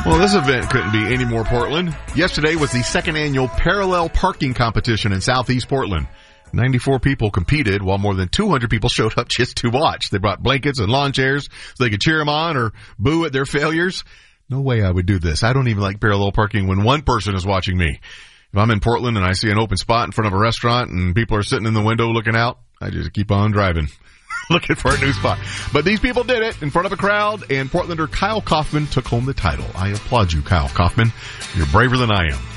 Well, this event couldn't be any more Portland. Yesterday was the second annual parallel parking competition in Southeast Portland. 94 people competed, while more than 200 people showed up just to watch. They brought blankets and lawn chairs so they could cheer them on or boo at their failures. No way I would do this. I don't even like parallel parking when one person is watching me. If I'm in Portland and I see an open spot in front of a restaurant and people are sitting in the window looking out, I just keep on driving, looking for a new spot. But these people did it in front of a crowd, and Portlander Kyle Kaufman took home the title. I applaud you, Kyle Kaufman. You're braver than I am.